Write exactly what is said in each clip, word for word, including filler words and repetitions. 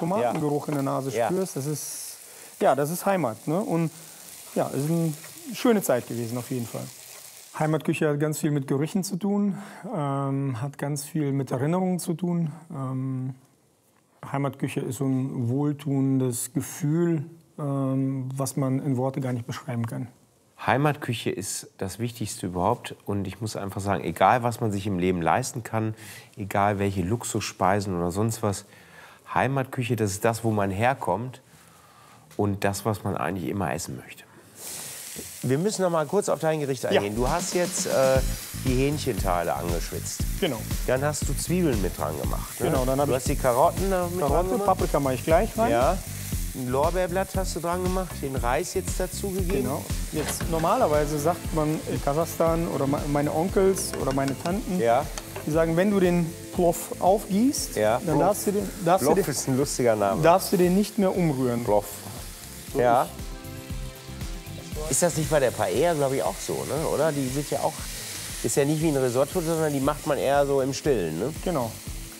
Tomatengeruch in der Nase spürst, das ist, ja, das ist Heimat. Ne? Und ja, es ist eine schöne Zeit gewesen auf jeden Fall. Heimatküche hat ganz viel mit Gerüchen zu tun, ähm, hat ganz viel mit Erinnerungen zu tun. Ähm, Heimatküche ist so ein wohltuendes Gefühl, ähm, was man in Worte gar nicht beschreiben kann. Heimatküche ist das Wichtigste überhaupt. Und ich muss einfach sagen, egal was man sich im Leben leisten kann, egal welche Luxusspeisen oder sonst was, Heimatküche, das ist das, wo man herkommt und das, was man eigentlich immer essen möchte. Wir müssen noch mal kurz auf dein Gericht eingehen. Ja. Du hast jetzt äh, die Hähnchenteile angeschwitzt. Genau. Dann hast du Zwiebeln mit dran gemacht. Ne? Genau, dann du hast die Karotten da mit Karotte, dran gemacht. Paprika mache ich gleich rein. Ja. Ein Lorbeerblatt hast du dran gemacht, den Reis jetzt dazu gegeben. Genau. Jetzt normalerweise sagt man in Kasachstan oder meine Onkels oder meine Tanten, ja. die sagen, wenn du den Ploff aufgießt, ja. dann darfst du den, darfst Ploff du den, ist ein lustiger Name. Darfst du den nicht mehr umrühren. Ploff. So ja. Ist das nicht bei der Paella, glaube ich, auch so, ne? Oder? Die sind ja auch, ist ja nicht wie ein Risotto, sondern die macht man eher so im Stillen, ne? Genau.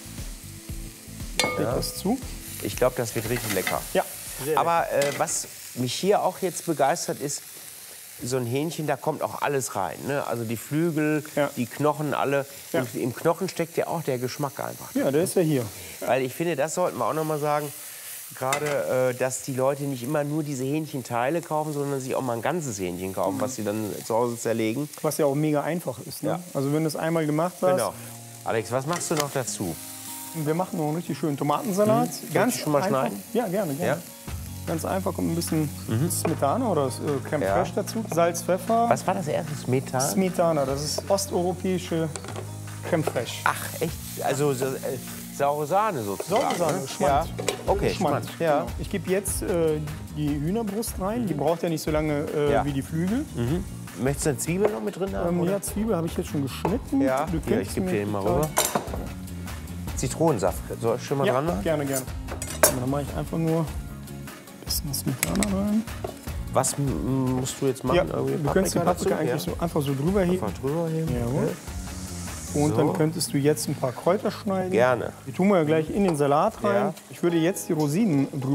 Ja. Das zu. Ich glaube, das wird richtig lecker. Ja. Aber äh, was mich hier auch jetzt begeistert ist, so ein Hähnchen, da kommt auch alles rein. Ne? Also die Flügel, ja. die Knochen, alle. Ja. Und im Knochen steckt ja auch der Geschmack einfach. Ja, der ist ja hier. Weil ich finde, das sollten wir auch noch mal sagen, gerade, äh, dass die Leute nicht immer nur diese Hähnchenteile kaufen, sondern sich auch mal ein ganzes Hähnchen kaufen, mhm. was sie dann zu Hause zerlegen. Was ja auch mega einfach ist. Ne? Ja. Also wenn du es einmal gemacht hast. Genau. Alex, was machst du noch dazu? Wir machen noch einen richtig schönen Tomatensalat. Mhm. Ganz schon mal einfach. schneiden? Ja, gerne, gerne. Ja? Ganz einfach, kommt ein bisschen mhm. Smetana oder äh, Creme ja. fraiche dazu. Salz, Pfeffer. Was war das erste? Smetana? Smetana, das ist osteuropäische Creme fraiche. Ach, echt? Also so, äh, saure Sahne sozusagen? Saure Sahne, ne? Schmand. Ja. Okay, Schmand. Schmand. Ja. Genau. Ich gebe jetzt äh, die Hühnerbrust rein. Die braucht ja nicht so lange äh, ja. wie die Flügel. Mhm. Möchtest du eine Zwiebel noch mit drin haben? Ähm, ja, Zwiebel habe ich jetzt schon geschnitten. Ja, du Hier, ich gebe dir den mal rüber. Zitronensaft, soll ich schon mal ja, dran machen? gerne, gerne. Dann mache ich einfach nur ein bisschen Smetana rein. Was musst du jetzt machen? Ja, du könntest die Paprika eigentlich ja. so, einfach so drüber heben. Einfach drüber heben. Jawohl. Und so. Dann könntest du jetzt ein paar Kräuter schneiden. Gerne. Die tun wir ja gleich in den Salat rein. Ja. Ich würde jetzt die Rosinen drüber